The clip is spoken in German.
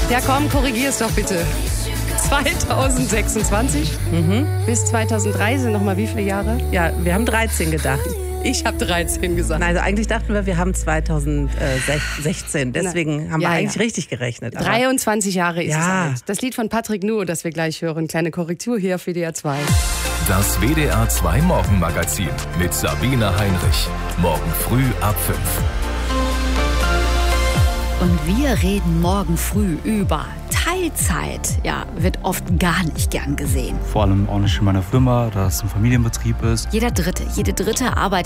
Ja komm, korrigier's doch bitte. 2026 bis 2003 sind noch mal wie viele Jahre? Ja, wir haben 13 gedacht. Ich habe 13 gesagt. Nein, also eigentlich dachten wir haben 2016. Deswegen haben wir eigentlich richtig gerechnet. 23 Jahre ist es alt. Das Lied von Patrick Nuo, das wir gleich hören. Kleine Korrektur hier auf WDR 2. Das WDR 2 Morgenmagazin mit Sabine Heinrich. Morgen früh ab 5. Und wir reden morgen früh über Teilzeit. Ja, wird oft gar nicht gern gesehen. Vor allem auch nicht in meiner Firma, da es ein Familienbetrieb ist. Jede Dritte arbeitet